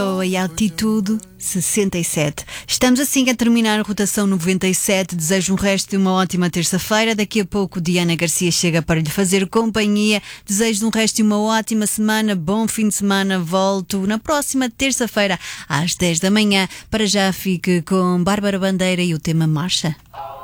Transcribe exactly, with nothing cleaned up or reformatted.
E altitude sessenta e sete. Estamos assim a terminar a rotação noventa e sete. Desejo um resto de uma ótima terça-feira. Daqui a pouco Diana Garcia chega para lhe fazer companhia. Desejo um resto de uma ótima semana. Bom fim de semana. Volto na próxima terça-feira às dez da manhã. Para já fique com Bárbara Bandeira e o tema Marcha.